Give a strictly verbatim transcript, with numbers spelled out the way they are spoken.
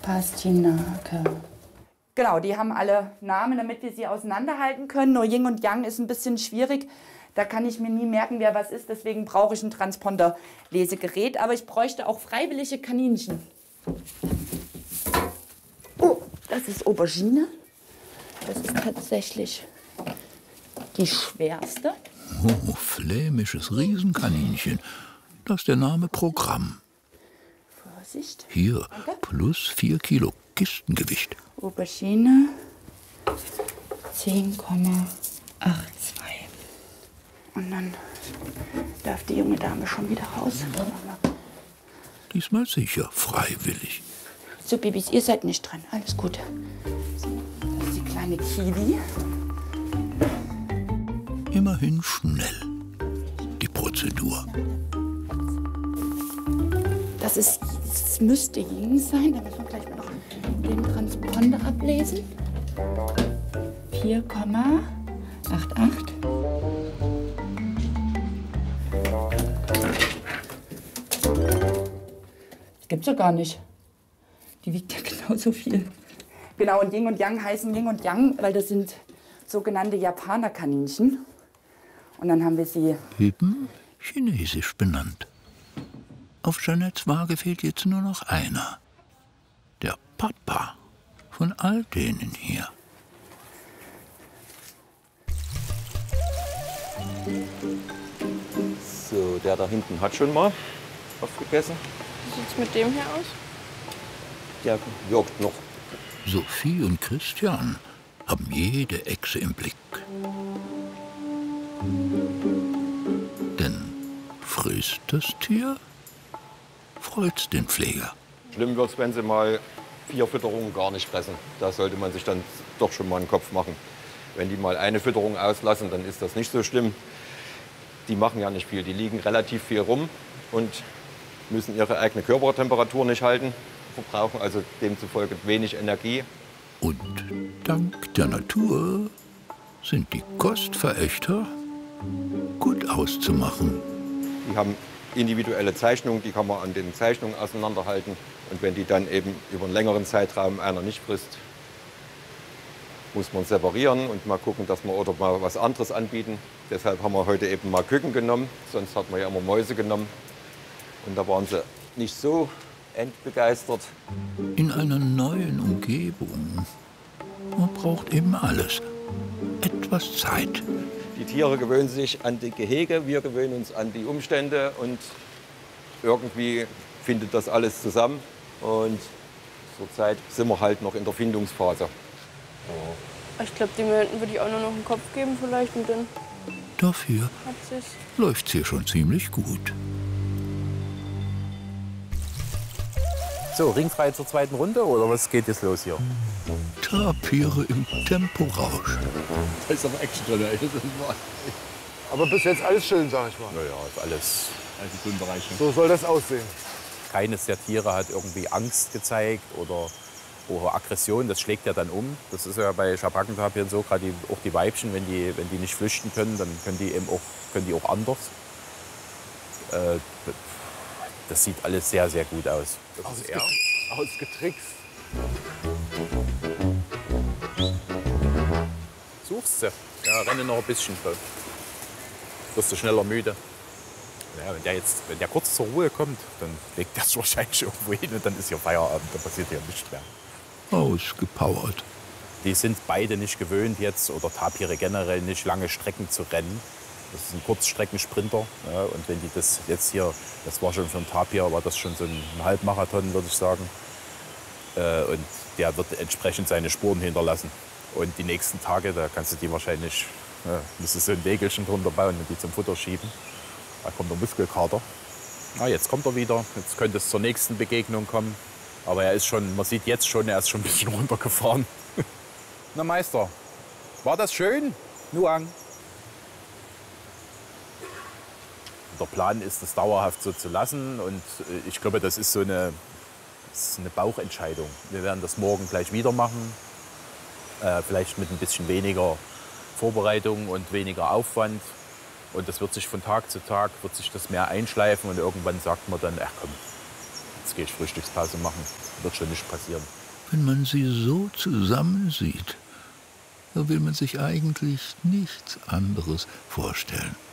Pastinake. Genau, die haben alle Namen, damit wir sie auseinanderhalten können. Nur Yin und Yang ist ein bisschen schwierig. Da kann ich mir nie merken, wer was ist. Deswegen brauche ich ein Transponder-Lesegerät. Aber ich bräuchte auch freiwillige Kaninchen. Oh, das ist Aubergine. Das ist tatsächlich die schwerste. Oh, flämisches Riesenkaninchen. Das ist der Name Programm. Vorsicht. Hier, Danke. plus vier Kilo Kistengewicht. Aubergine zehn Komma zweiundachtzig. Und dann darf die junge Dame schon wieder raus. Diesmal sicher freiwillig. So, Babys, ihr seid nicht dran. Alles gut. Das ist die kleine Kiwi. Immerhin schnell, die Prozedur. Das, ist, das müsste Yin sein. Da müssen wir gleich mal noch den Transponder ablesen. vier Komma achtundachtzig. Das gibt's ja gar nicht. Die wiegt ja genauso viel. Genau, und Yin und Yang heißen Yin und Yang, weil das sind sogenannte Japaner-Kaninchen. Und dann haben wir sie... Eben chinesisch benannt. Auf Jeanettes Waage fehlt jetzt nur noch einer. Der Papa von all denen hier. So, der da hinten hat schon mal aufgegessen. Wie sieht's mit dem hier aus? Der wirkt noch. Sophie und Christian haben jede Echse im Blick. Denn frisst das Tier, freut's den Pfleger. Schlimm wird's, wenn sie mal vier Fütterungen gar nicht fressen. Da sollte man sich dann doch schon mal einen Kopf machen. Wenn die mal eine Fütterung auslassen, dann ist das nicht so schlimm. Die machen ja nicht viel. Die liegen relativ viel rum und müssen ihre eigene Körpertemperatur nicht halten, verbrauchen also demzufolge wenig Energie. Und dank der Natur sind die Kostverächter gut auszumachen. Die haben individuelle Zeichnungen, die kann man an den Zeichnungen auseinanderhalten. Und wenn die dann eben über einen längeren Zeitraum einer nicht frisst, muss man separieren und mal gucken, dass wir oder mal was anderes anbieten. Deshalb haben wir heute eben mal Küken genommen, sonst hat man ja immer Mäuse genommen. Und da waren sie nicht so endbegeistert. In einer neuen Umgebung, man braucht eben alles. Etwas Zeit. Die Tiere gewöhnen sich an die Gehege, wir gewöhnen uns an die Umstände und irgendwie findet das alles zusammen. Und zurzeit sind wir halt noch in der Findungsphase. Ich glaube, dem hier hinten würde ich auch nur noch einen Kopf geben vielleicht und dann Dafür hat sich's. läuft's hier schon ziemlich gut. So, ringfrei zur zweiten Runde oder was geht jetzt los hier? Tapire im Temporausch. Da ist aber Action drin. Aber bis jetzt alles schön, sag ich mal. Naja, ist alles Grundbereiche. So soll das aussehen. Keines der Tiere hat irgendwie Angst gezeigt oder, oder Aggression. Das schlägt ja dann um. Das ist ja bei Schabrackentapiren so, gerade auch die Weibchen, wenn die, wenn die nicht flüchten können, dann können die eben auch, können die auch anders. Äh, das sieht alles sehr, sehr gut aus. Das ist er. Ausgetrickst. Suchst du? Ja, renne noch ein bisschen. Dann wirst du schneller müde. Ja, wenn, der jetzt, wenn der kurz zur Ruhe kommt, dann legt der es wahrscheinlich irgendwo hin und dann ist hier Feierabend, dann passiert hier nichts mehr. Ausgepowert. Die sind beide nicht gewöhnt jetzt, oder Tapire generell nicht, lange Strecken zu rennen. Das ist ein Kurzstreckensprinter. Ja, und wenn die das jetzt hier, das war schon für einen Tapir, war das schon so ein Halbmarathon, würde ich sagen. Äh, und der wird entsprechend seine Spuren hinterlassen. Und die nächsten Tage, da kannst du die wahrscheinlich, ja, müsstest du so ein Wägelchen drunter bauen und die zum Futter schieben. Da kommt der Muskelkater. Na, jetzt kommt er wieder. Jetzt könnte es zur nächsten Begegnung kommen. Aber er ist schon, man sieht jetzt schon, er ist schon ein bisschen runtergefahren. Na Meister, war das schön? Nuang. Der Plan ist, das dauerhaft so zu lassen. Und ich glaube, das ist so eine, das ist eine Bauchentscheidung. Wir werden das morgen gleich wieder machen. Äh, vielleicht mit ein bisschen weniger Vorbereitung und weniger Aufwand. Und das wird sich von Tag zu Tag wird sich das mehr einschleifen. Und irgendwann sagt man dann, ach komm, jetzt gehe ich Frühstückspause machen. Wird schon nicht passieren. Wenn man sie so zusammen sieht, da will man sich eigentlich nichts anderes vorstellen.